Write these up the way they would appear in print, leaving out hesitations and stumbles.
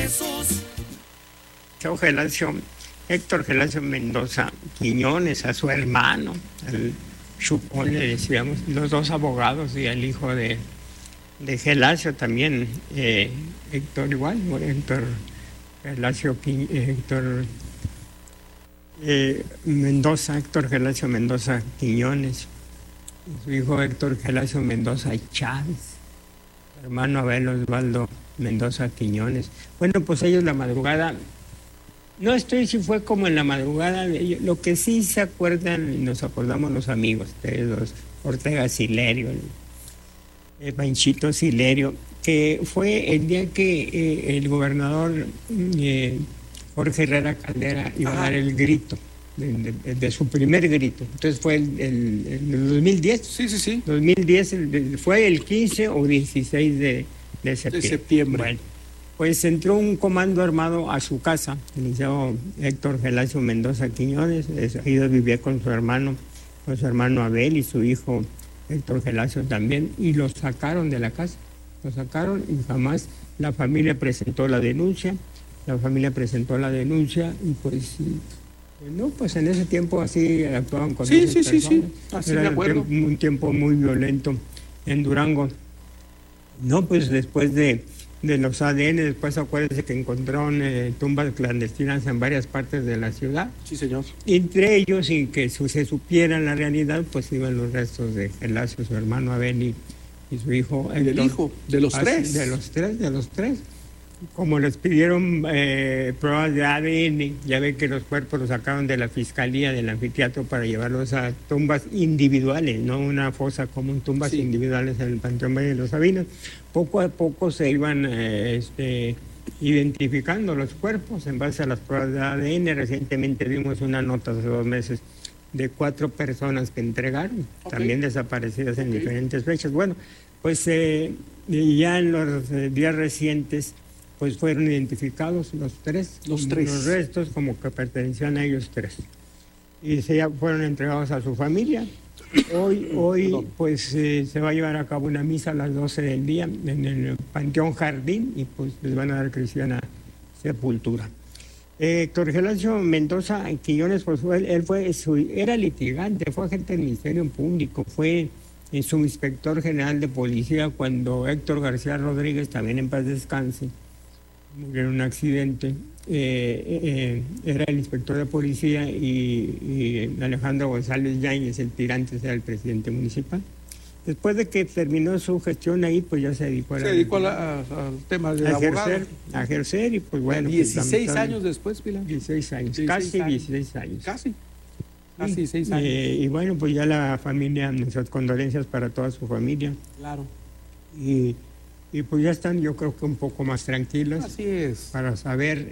Jesús. Héctor Gelasio Mendoza Quiñones, a su hermano, al Chupón le decíamos, los dos abogados, y al hijo de Gelasio también, Héctor igual, Héctor Gelasio Mendoza Quiñones, y su hijo Héctor Gelasio Mendoza Chávez, hermano Abel Osvaldo Mendoza Quiñones. Bueno, pues ellos la madrugada, no estoy si fue como en la madrugada, lo que sí se acuerdan, y nos acordamos los amigos, los Ortega Silerio, Panchito Silerio, que fue el día que el gobernador Jorge Herrera Caldera iba a dar el grito, de su primer grito. Entonces fue el 2010. Sí. 2010 fue el 15 o 16 de septiembre. Bueno, pues entró un comando armado a su casa, el licenciado Héctor Gelasio Mendoza Quiñones, ahí vivía con su hermano Abel y su hijo Héctor Gelasio también, y los sacaron de la casa, y jamás la familia presentó la denuncia, y pues no, pues en ese tiempo así actuaban con esas personas. Sí, así me acuerdo. Un tiempo muy violento en Durango. No, pues después de los ADN, después acuérdense que encontraron tumbas clandestinas en varias partes de la ciudad. Sí, señor. Entre ellos, sin que se supiera la realidad, pues iban los restos de Gelasio, su hermano Abel y su hijo. ¿Del hijo? ¿De los tres? De los tres. Como les pidieron pruebas de ADN, ya ven que los cuerpos los sacaron de la fiscalía del anfiteatro para llevarlos a tumbas individuales, no una fosa común, tumbas individuales en el Panteón Valle de los Sabinos. Poco a poco se iban identificando los cuerpos en base a las pruebas de ADN. Recientemente dimos una nota hace 2 meses de 4 personas que entregaron, también desaparecidas en diferentes fechas. Bueno, pues ya en los días recientes pues fueron identificados los tres. Los restos como que pertenecían a ellos tres. Y ya fueron entregados a su familia. Hoy pues se va a llevar a cabo una misa a las 12 del día en el Panteón Jardín, y pues les van a dar cristiana sepultura. Héctor Gelasio Mendoza Quiñones, pues él era litigante, fue agente del Ministerio Público, fue subinspector general de policía cuando Héctor García Rodríguez, también en paz descanse, murió en un accidente. Era el inspector de policía, y Alejandro González Yáñez, el tirante, era el presidente municipal. Después de que terminó su gestión ahí, pues ya se dedicó al tema de abogado. A ejercer, y pues bueno. 16 años después, Pilar. 16 años, casi 16 años. Casi 16 años. Y bueno, pues ya la familia, nuestras condolencias para toda su familia. Claro. Y pues ya están, yo creo que un poco más tranquilas. Así es. Para saber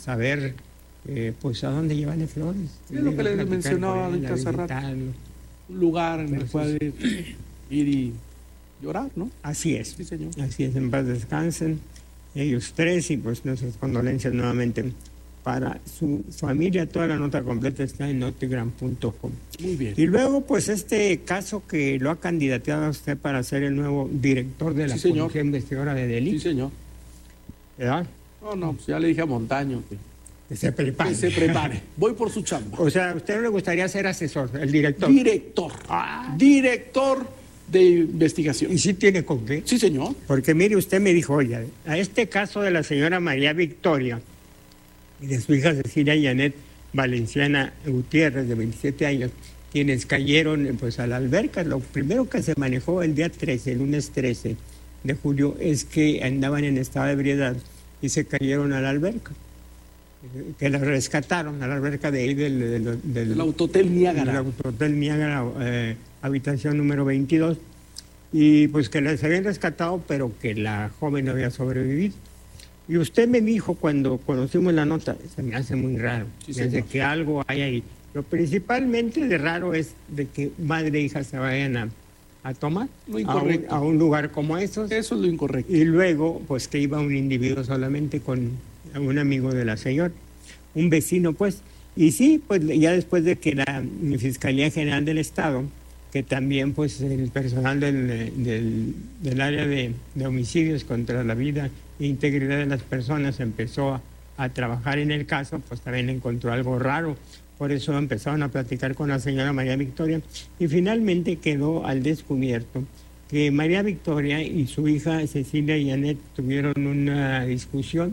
pues a dónde llevan las flores. Es lo que les mencionaba ahorita hace rato. Un lugar en el cual ir y llorar, ¿no? Así es. Sí, señor. Así es, en paz descansen ellos tres, y pues nuestras condolencias nuevamente para su familia. Toda la nota completa está en notigram.com. Muy bien. Y luego, pues este caso que lo ha candidateado a usted para ser el nuevo director de la Policía Investigadora de Delitos. Sí, señor. ¿Verdad? No, pues ya le dije a Montaño que se prepare. Que se prepare. Voy por su chamba. O sea, ¿a usted no le gustaría ser asesor, el director? Director. Director de investigación. ¿Y sí tiene con qué? Sí, señor. Porque mire, usted me dijo, oye, a este caso de la señora María Victoria y de su hija Cecilia Janet Valenciana Gutiérrez, de 27 años, quienes cayeron pues a la alberca. Lo primero que se manejó el día 13, el lunes 13 de julio, es que andaban en estado de ebriedad y se cayeron a la alberca, que la rescataron a la alberca de ahí del Autotel Niágara. Del Autotel Niágara, habitación número 22, y pues que las habían rescatado, pero que la joven no había sobrevivido. Y usted me dijo cuando conocimos la nota, se me hace muy raro, desde que algo hay ahí. Lo principalmente de raro es de que madre e hija se vayan a tomar a un lugar como esos. Eso es lo incorrecto. Y luego, pues que iba un individuo solamente con un amigo de la señora, un vecino, pues. Y sí, pues ya después de que la Fiscalía General del Estado, que también pues el personal del área de homicidios contra la vida integridad de las personas empezó a trabajar en el caso, pues también encontró algo raro. Por eso empezaron a platicar con la señora María Victoria y finalmente quedó al descubierto que María Victoria y su hija Cecilia Janet tuvieron una discusión,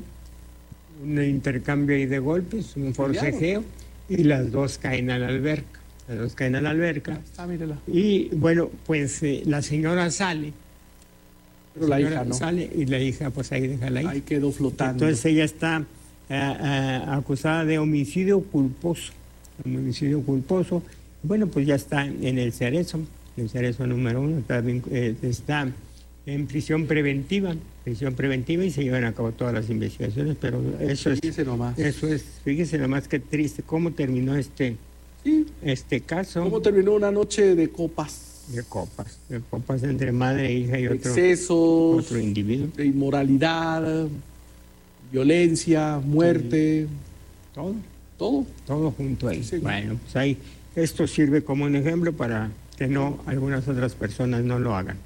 un intercambio ahí de golpes, un forcejeo, y las dos caen a la alberca. Las dos caen a la alberca. Mírela. Y bueno, pues la señora sale. Pero la hija no. Sale y la hija, pues ahí déjala ahí. Ahí quedó flotando. Entonces ella está acusada de homicidio culposo. Homicidio culposo. Bueno, pues ya está en el cerezo número 1, está en prisión preventiva y se llevan a cabo todas las investigaciones, pero eso es, fíjese nomás qué triste, cómo terminó este caso. ¿Cómo terminó una noche de copas? De copas entre madre, hija y otro individuo. De inmoralidad, violencia, muerte. Sí. Todo junto ahí. Sí. Bueno, pues ahí, esto sirve como un ejemplo para que algunas otras personas no lo hagan.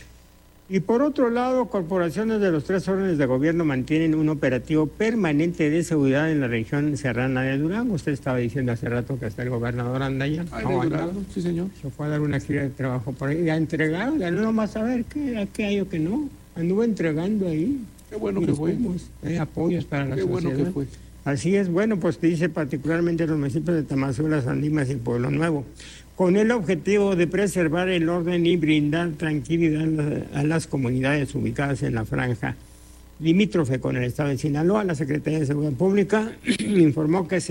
Y por otro lado, corporaciones de los 3 órdenes de gobierno mantienen un operativo permanente de seguridad en la región serrana de Durango. Usted estaba diciendo hace rato que hasta el gobernador anda allá. Sí, señor. Se fue a dar una gira de trabajo por ahí. Ya entregaron, ya no nomás a ver qué hay o qué no. Anduvo entregando ahí. Qué bueno que fue. Apoyos para la sociedad. Qué bueno que fue. Así es, bueno, pues dice particularmente los municipios de Tamazula, San Dimas y Pueblo Nuevo, con el objetivo de preservar el orden y brindar tranquilidad a las comunidades ubicadas en la franja limítrofe con el estado de Sinaloa. La Secretaría de Seguridad Pública informó que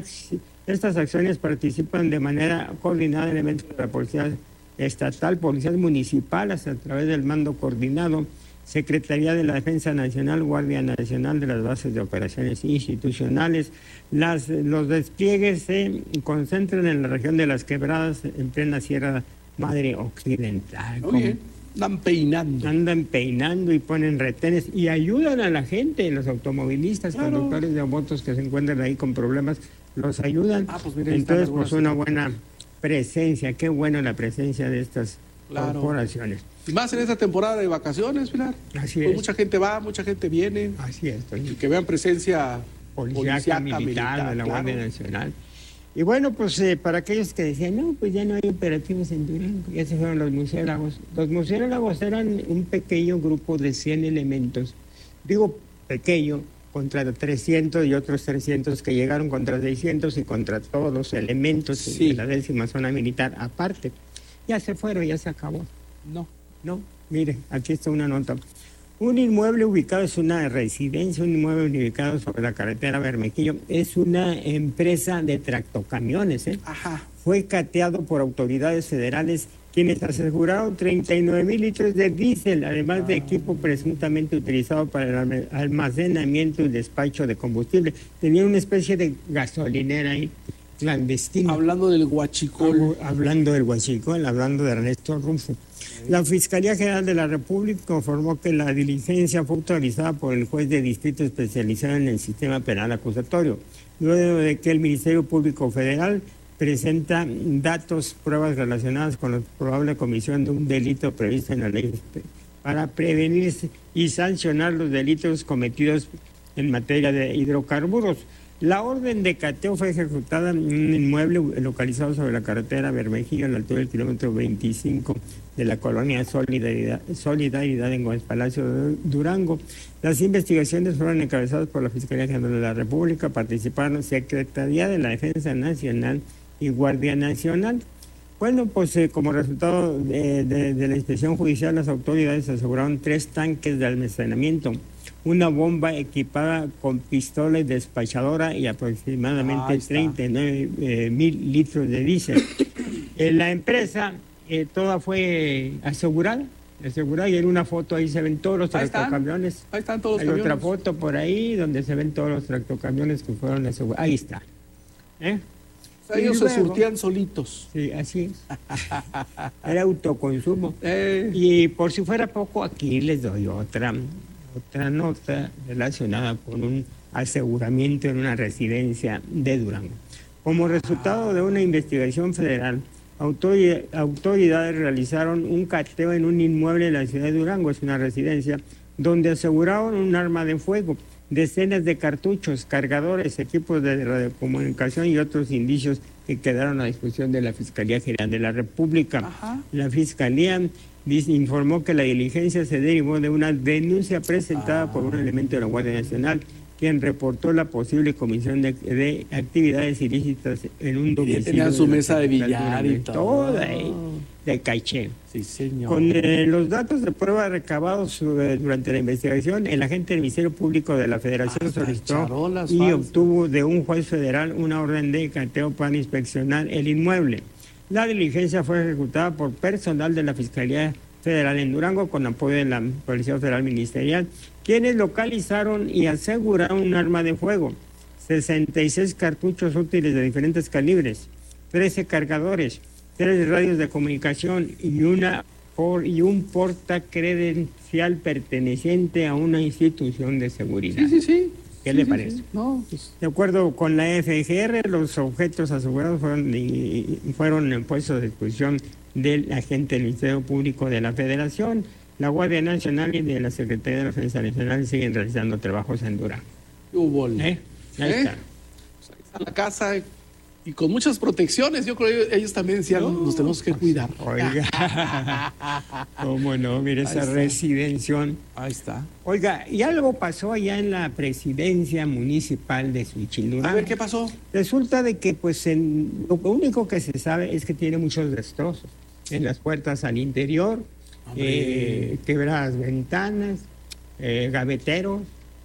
estas acciones participan de manera coordinada elementos de la Policía Estatal, policías municipales a través del mando coordinado, Secretaría de la Defensa Nacional, Guardia Nacional de las bases de operaciones institucionales. Los despliegues se concentran en la región de las Quebradas, en plena Sierra Madre Occidental. Oye, andan peinando y ponen retenes y ayudan a la gente, los automovilistas, conductores de motos que se encuentran ahí con problemas, los ayudan. Pues mira, entonces, pues una buena presencia, qué bueno la presencia de estas corporaciones. Y más en esta temporada de vacaciones, Pilar. Así pues es. Mucha gente va, mucha gente viene. Así es. Y que vean presencia policíaca militar de la Guardia Nacional. Y bueno, pues para aquellos que decían, no, pues ya no hay operativos en Durango, ya se fueron los murciélagos. Los murciélagos eran un pequeño grupo de 100 elementos. Digo pequeño, contra 300 y otros 300 que llegaron contra 600 y contra todos los elementos de la 10ª zona militar aparte. Ya se fueron, ya se acabó. No, mire, aquí está una nota. Un inmueble ubicado, es una residencia, un inmueble ubicado sobre la carretera Bermejillo, es una empresa de tractocamiones, Ajá. Fue cateado por autoridades federales, quienes aseguraron 39,000 litros de diésel, además de equipo presuntamente utilizado para el almacenamiento y despacho de combustible. Tenía una especie de gasolinera ahí, clandestina. Hablando del huachicol. Hablando de Ernesto Rufo. La Fiscalía General de la República informó que la diligencia fue autorizada por el juez de distrito especializado en el sistema penal acusatorio, luego de que el Ministerio Público Federal presenta pruebas relacionadas con la probable comisión de un delito previsto en la ley para prevenir y sancionar los delitos cometidos en materia de hidrocarburos. La orden de cateo fue ejecutada en un inmueble localizado sobre la carretera Bermejillo, a la altura del kilómetro 25 de la colonia Solidaridad en Gómez Palacio de Durango. Las investigaciones fueron encabezadas por la Fiscalía General de la República, participaron Secretaría de la Defensa Nacional y Guardia Nacional. Bueno, pues como resultado de la inspección judicial, las autoridades aseguraron 3 tanques de almacenamiento, una bomba equipada con pistola despachadora y aproximadamente 39,000 litros de diésel. La empresa toda fue asegurada y en una foto ahí se ven todos los tractocamiones. Ahí están todos los camiones. Hay otra foto por ahí donde se ven todos los tractocamiones que fueron asegurados. Ahí está. Ellos se surtían solitos. Sí, así es. Era autoconsumo. Y por si fuera poco, aquí les doy otra nota relacionada con un aseguramiento en una residencia de Durango. Como resultado de una investigación federal, autoridades realizaron un cateo en un inmueble de la ciudad de Durango, es una residencia, donde aseguraron un arma de fuego, decenas de cartuchos, cargadores, equipos de radiocomunicación y otros indicios que quedaron a disposición de la Fiscalía General de la República. Ajá. La Fiscalía informó que la diligencia se derivó de una denuncia presentada por un elemento de la Guardia Nacional, quien reportó la posible comisión de actividades ilícitas en un domicilio. Tenían su mesa de billar y todo. Toda ahí, de caché. Sí, señor. Con los datos de prueba recabados durante la investigación, el agente del Ministerio Público de la Federación solicitó y obtuvo de un juez federal una orden de cateo para inspeccionar el inmueble. La diligencia fue ejecutada por personal de la Fiscalía Federal en Durango con apoyo de la Policía Federal Ministerial, quienes localizaron y aseguraron un arma de fuego, 66 cartuchos útiles de diferentes calibres, 13 cargadores, 3 radios de comunicación y un portacredencial perteneciente a una institución de seguridad. Sí. ¿Qué le parece? Sí. No, pues... De acuerdo con la FGR, los objetos asegurados fueron puestos a disposición del agente del Ministerio Público de la Federación, la Guardia Nacional y de la Secretaría de la Defensa Nacional siguen realizando trabajos en Durango. Ahí está. Pues ahí está la casa y con muchas protecciones. Yo creo que ellos también decían, nos tenemos que cuidar. Oiga, ¿cómo no? Mire esa residencia. Ahí está. Oiga, y algo pasó allá en la presidencia municipal de Suchil, Durango. A ver, ¿qué pasó? Resulta de que, pues, lo único que se sabe es que tiene muchos destrozos en las puertas al interior, quebradas ventanas, gaveteros,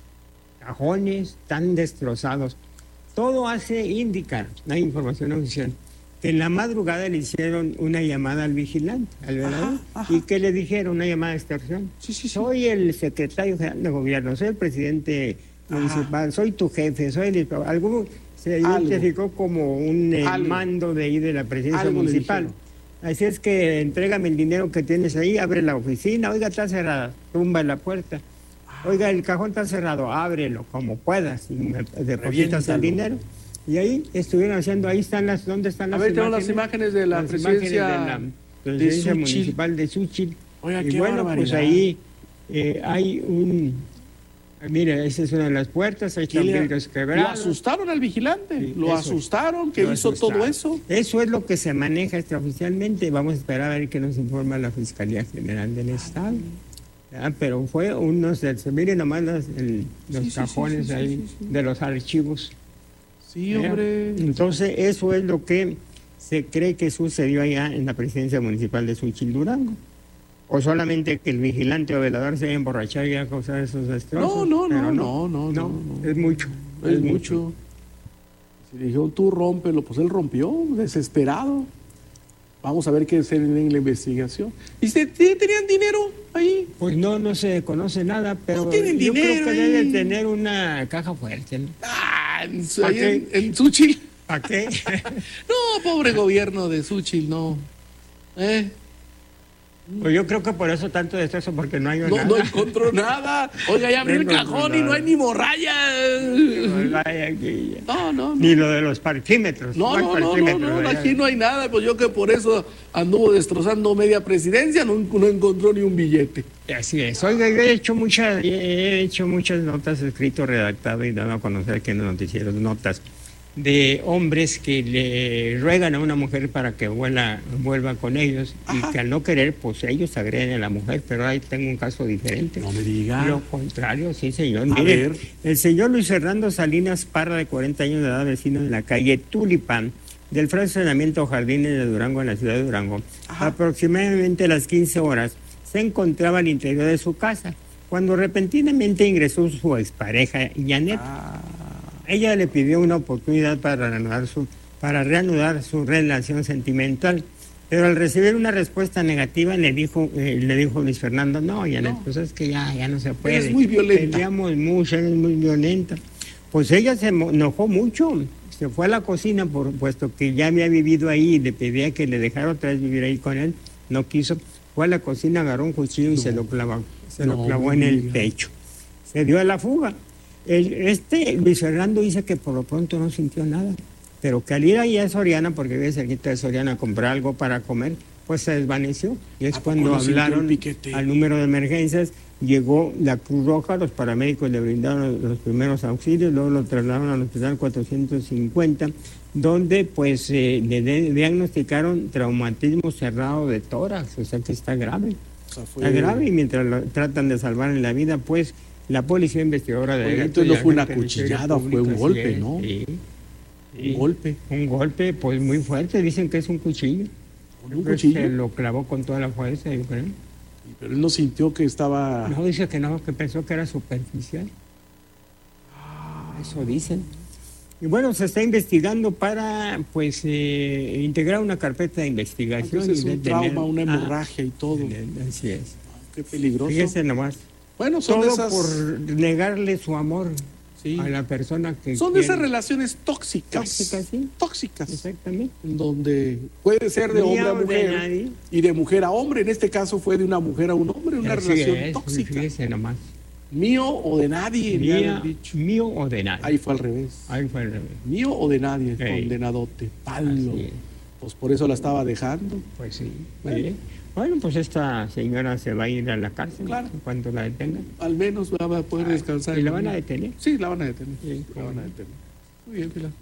cajones, tan destrozados. Todo hace indicar, hay información oficial, que en la madrugada le hicieron una llamada al vigilante, al velador, y que le dijeron una llamada de extorsión. Sí. Soy el secretario general de gobierno, soy el presidente municipal, soy tu jefe, soy el... Alguno se identificó como un mando de ahí de la presidencia municipal. Así es que entrégame el dinero que tienes ahí, abre la oficina, oiga, está cerrada, tumba la puerta. Oiga, el cajón está cerrado, ábrelo como puedas y me depositas el dinero. Y ahí estuvieron haciendo, ahí están ¿dónde están las imágenes? Tengo las imágenes de la presidencia municipal de Suchil. Oiga, y qué bueno, barbaridad. pues ahí hay mira, esa es una de las puertas, ahí están vidrios quebrados. Lo asustaron al vigilante, Sí, lo asustaron, que hizo todo eso. Eso es lo que se maneja extraoficialmente. Vamos a esperar a ver qué nos informa la Fiscalía General del Estado. Pero fue miren nomás los cajones de los archivos. Sí, hombre. Entonces, eso es lo que se cree que sucedió allá en la presidencia municipal de Suchil, Durango. O solamente que el vigilante o velador se haya emborrachado y haya causado esos destrozos. No. Es mucho. Es mucho. Si le dijeron, tú rómpelo, pues él rompió, desesperado. Vamos a ver qué se viene en la investigación. ¿Y tenían dinero ahí? Pues no se conoce nada, pero no tienen yo dinero creo que ahí. Debe tener una caja fuerte, ¿no? En Suchil. ¿Para qué? No, pobre gobierno de Suchil, no. Pues yo creo que por eso tanto destrozo, porque no hay nada. No encontró nada. Oiga, ya abrió el cajón y no hay ni morralla. No. Ni lo de los parquímetros. No, aquí no hay nada. Pues yo que por eso anduvo destrozando media presidencia, no encontró ni un billete. Así es. Oiga, yo he hecho muchas notas, escrito, redactado y dado a conocer que en los noticieros notas de hombres que le ruegan a una mujer para que vuelva con ellos. Y que al no querer, pues ellos agreden a la mujer, pero ahí tengo un caso diferente. No me diga. Lo contrario, sí, señor. Mire, el señor Luis Fernando Salinas Parra, de 40 años de edad, vecino de la calle Tulipán, del fraccionamiento Jardines de Durango, en la ciudad de Durango, aproximadamente a las 15 horas, se encontraba al interior de su casa, cuando repentinamente ingresó su expareja, Janet. Ella le pidió una oportunidad para reanudar su relación sentimental, pero al recibir una respuesta negativa le dijo Luis Fernando, no, Janet, pues es que ya no se puede. Eres muy violenta. Peleamos mucho, eres muy violenta. Pues ella se enojó mucho, se fue a la cocina, puesto que ya había vivido ahí y le pedía que le dejara otra vez vivir ahí con él, no quiso. Fue a la cocina, agarró un cuchillo y se lo clavó en el pecho. Se dio a la fuga. Luis Fernando dice que por lo pronto no sintió nada, pero que al ir ahí a Soriana, porque vive cerquita de Soriana, a comprar algo para comer, pues se desvaneció. Y es ¿A poco cuando no sintió el hablaron piquete? al número de emergencias, llegó la Cruz Roja, los paramédicos le brindaron los primeros auxilios, luego lo trasladaron al hospital 450, donde pues le diagnosticaron traumatismo cerrado de tórax, o sea que está grave. O sea, fue... Está grave, y mientras lo tratan de salvar en la vida, pues la policía investigadora de... Oiga, entonces no fue una cuchillada, fue un golpe, ¿no? Sí. Un golpe. Un golpe, pues muy fuerte, dicen que es un cuchillo. ¿Un cuchillo? Se lo clavó con toda la fuerza, yo creo. Pero él no sintió que estaba... No, dice que no, que pensó que era superficial. Eso dicen. Y bueno, se está investigando para, pues, integrar una carpeta de investigación. Entonces es y un trauma, una hemorragia y todo. Así es. Qué peligroso. Fíjese nomás. Bueno, son todo de esas... por negarle su amor a la persona que son quiere. de esas relaciones tóxicas. Tóxicas, sí. Tóxicas. Exactamente. En donde puede ser de hombre a mujer y de mujer a hombre. En este caso fue de una mujer a un hombre, una relación tóxica. Fíjese nomás. Mío o de nadie, dicho. Mío o de nadie. Ahí fue al revés. Ahí fue al revés. Mío o de nadie, Hey. condenadote. Palo. Pues por eso la estaba dejando. Pues sí. Bueno. Pues esta señora se va a ir a la cárcel Claro. cuando la detengan. Al menos va a poder descansar. ¿Y la van a detener? Sí, la van a detener. Sí, la van a detener. Muy bien, Pilar.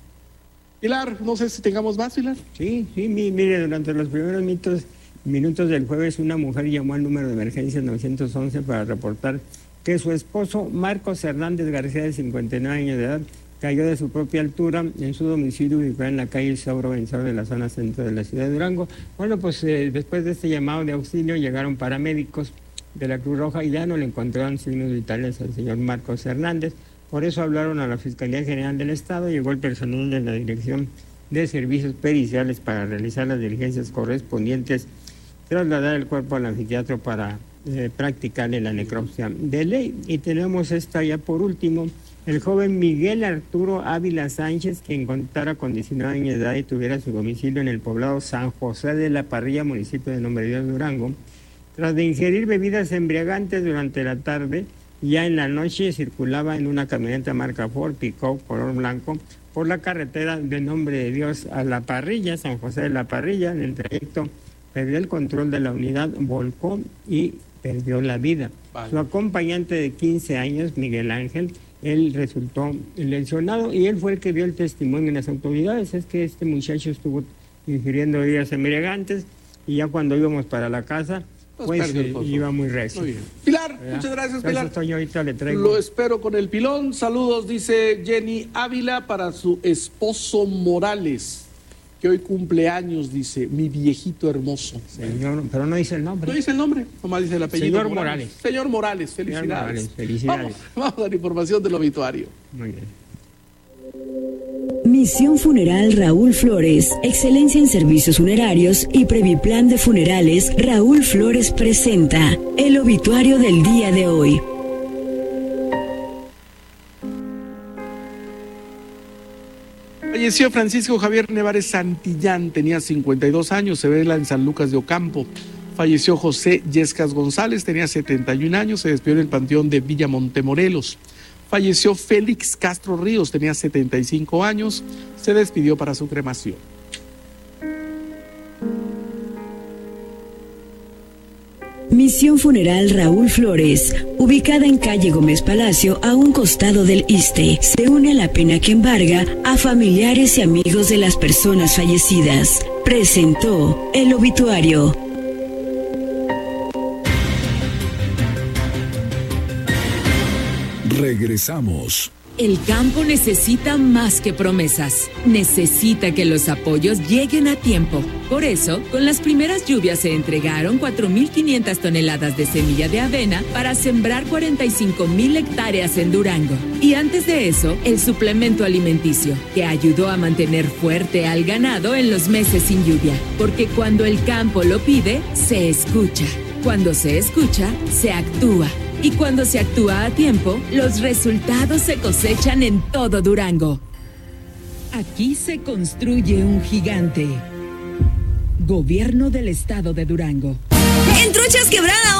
Pilar, no sé si tengamos más, Pilar. Sí, mire, durante los primeros minutos del jueves, una mujer llamó al número de emergencia 911 para reportar que su esposo, Marcos Hernández García, de 59 años de edad, cayó de su propia altura en su domicilio ubicado en la calle Sauro Vencedor de la zona centro de la ciudad de Durango. Bueno, pues después de este llamado de auxilio llegaron paramédicos de la Cruz Roja y ya no le encontraron signos vitales al señor Marcos Hernández. Por eso hablaron a la Fiscalía General del Estado, llegó el personal de la Dirección de Servicios Periciales para realizar las diligencias correspondientes, trasladar el cuerpo al anfiteatro para practicarle la necropsia de ley. Y tenemos esta ya por último, el joven Miguel Arturo Ávila Sánchez, quien contara con 19 años de edad y tuviera su domicilio en el poblado San José de la Parrilla, municipio de Nombre de Dios, Durango, tras de ingerir bebidas embriagantes durante la tarde, ya en la noche circulaba en una camioneta marca Ford Pick-up color blanco por la carretera de Nombre de Dios a La Parrilla, San José de la Parrilla. En el trayecto perdió el control de la unidad, volcó y perdió la vida. Vale. Su acompañante de 15 años, Miguel Ángel, él resultó lesionado y él fue el que dio el testimonio en las autoridades. Es que este muchacho estuvo ingiriendo bebidas embriagantes y ya cuando íbamos para la casa, pues iba muy recio. Muy bien. Pilar, muchas gracias, Pilar. Estoy ahorita le traigo. Lo espero con el pilón. Saludos, dice Jenny Ávila, para su esposo Morales, que hoy cumple años, dice, mi viejito hermoso. Señor, pero no dice el nombre. No dice el nombre, nomás dice el apellido. Señor Morales. Señor Morales, felicidades. Señor Morales, felicidades. Vamos a la información del obituario. Muy bien. Misión Funeral Raúl Flores, excelencia en servicios funerarios y Previplan de Funerales Raúl Flores presenta el obituario del día de hoy. Falleció Francisco Javier Nevares Santillán, tenía 52 años, se ve en San Lucas de Ocampo. Falleció José Yescas González, tenía 71 años, se despidió en el Panteón de Villa Montemorelos. Falleció Félix Castro Ríos, tenía 75 años, se despidió para su cremación. Misión Funeral Raúl Flores, ubicada en calle Gómez Palacio, a un costado del ISSSTE, se une a la pena que embarga a familiares y amigos de las personas fallecidas. Presentó el obituario. Regresamos. El campo necesita más que promesas. Necesita que los apoyos lleguen a tiempo. Por eso, con las primeras lluvias se entregaron 4.500 toneladas de semilla de avena para sembrar 45.000 hectáreas en Durango. Y antes de eso, el suplemento alimenticio, que ayudó a mantener fuerte al ganado en los meses sin lluvia. Porque cuando el campo lo pide, se escucha. Cuando se escucha, se actúa. Y cuando se actúa a tiempo, los resultados se cosechan en todo Durango. Aquí se construye un gigante. Gobierno del Estado de Durango. En Truchas Quebrada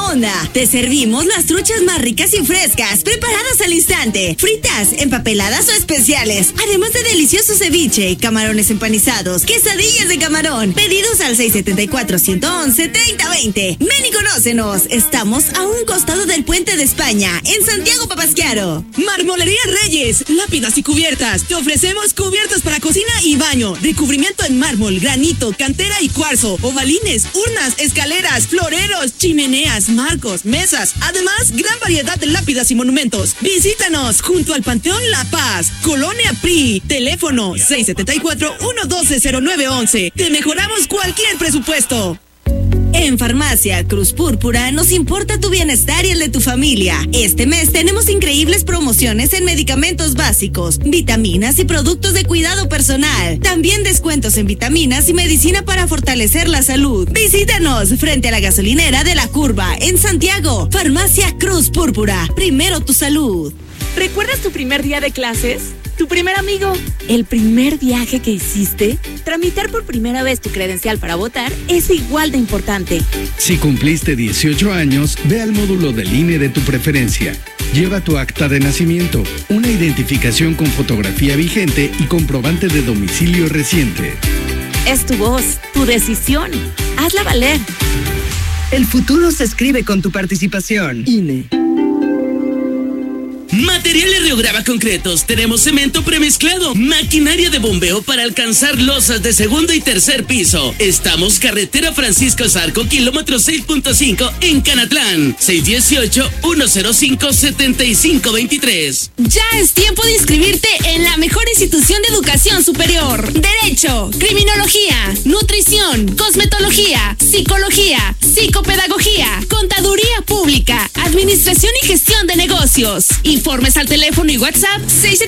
onda. Te servimos las truchas más ricas y frescas, preparadas al instante, fritas, empapeladas o especiales, además de delicioso ceviche, camarones empanizados, quesadillas de camarón. Pedidos al 674-111-3020. Ven y conócenos. Estamos a un costado del Puente de España, en Santiago Papasquiaro. Marmolería Reyes, lápidas y cubiertas. Te ofrecemos cubiertas para cocina y baño, recubrimiento en mármol, granito, cantera y cuarzo, ovalines, urnas, escaleras, floreros, chimeneas, marcos, mesas. Además, gran variedad de lápidas y monumentos. Visítanos junto al Panteón La Paz, Colonia PRI. Teléfono 674-112-0911. Te mejoramos cualquier presupuesto. En Farmacia Cruz Púrpura nos importa tu bienestar y el de tu familia. Este mes tenemos increíbles promociones en medicamentos básicos, vitaminas y productos de cuidado personal. También descuentos en vitaminas y medicina para fortalecer la salud. Visítanos frente a la gasolinera de La Curva, en Santiago. Farmacia Cruz Púrpura. Primero tu salud. ¿Recuerdas tu primer día de clases? ¿Tu primer amigo? ¿El primer viaje que hiciste? Tramitar por primera vez tu credencial para votar es igual de importante. Si cumpliste 18 años, ve al módulo del INE de tu preferencia. Lleva tu acta de nacimiento, una identificación con fotografía vigente y comprobante de domicilio reciente. Es tu voz, tu decisión. Hazla valer. El futuro se escribe con tu participación. INE. Materiales Reograva Concretos. Tenemos cemento premezclado, maquinaria de bombeo para alcanzar losas de segundo y tercer piso. Estamos carretera Francisco Zarco, kilómetro 6.5 en Canatlán. 618-105-7523. Ya es tiempo de inscribirte en la mejor institución de educación superior. Derecho, criminología, nutrición, cosmetología, psicología, psicopedagogía, contaduría pública, administración y gestión de negocios. Informes al teléfono y WhatsApp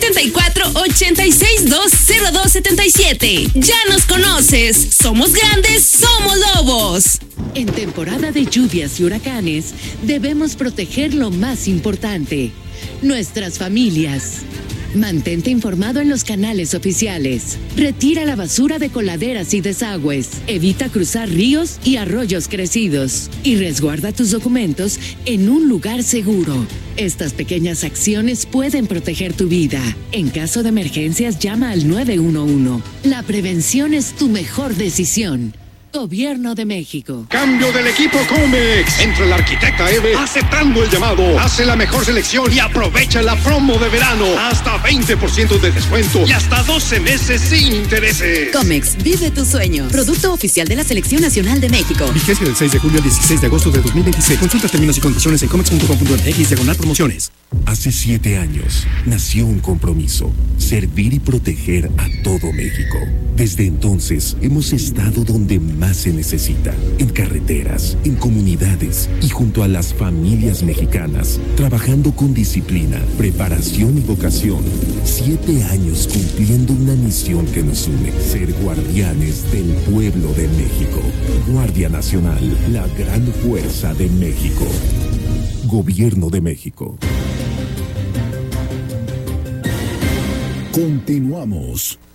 674-8620277. Ya nos conoces. Somos grandes, somos lobos. En temporada de lluvias y huracanes, debemos proteger lo más importante: nuestras familias. Mantente informado en los canales oficiales. Retira la basura de coladeras y desagües. Evita cruzar ríos y arroyos crecidos. Y resguarda tus documentos en un lugar seguro. Estas pequeñas acciones pueden proteger tu vida. En caso de emergencias, llama al 911. La prevención es tu mejor decisión. Gobierno de México. Cambio del equipo Comex. Entra la arquitecta Eve aceptando el llamado. Hace la mejor selección y aprovecha la promo de verano. Hasta 20% de descuento y hasta 12 meses sin intereses. Comex, vive tu sueño. Producto oficial de la Selección Nacional de México. Vigencia del 6 de julio al 16 de agosto de 2026. Consulta términos y condiciones en comex.com.mx/promociones. Hace 7 años nació un compromiso: servir y proteger a todo México. Desde entonces hemos estado donde más se necesita, en carreteras, en comunidades y junto a las familias mexicanas, trabajando con disciplina, preparación y vocación. 7 años cumpliendo una misión que nos une: ser guardianes del pueblo de México. Guardia Nacional, la gran fuerza de México. Gobierno de México. Continuamos.